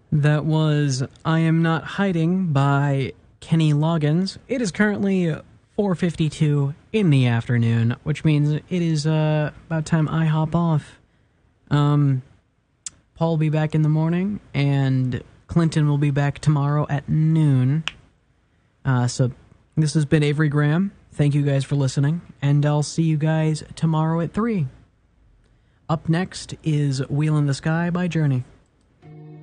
That was I Am Not Hiding by Kenny Loggins. It is currently 4:52 in the afternoon, which means it is about time I hop off. Paul will be back in the morning, and Clinton will be back tomorrow at noon. So this has been Avery Graham. Thank you guys for listening, and I'll see you guys tomorrow at 3. Up next is Wheel in the Sky by Journey.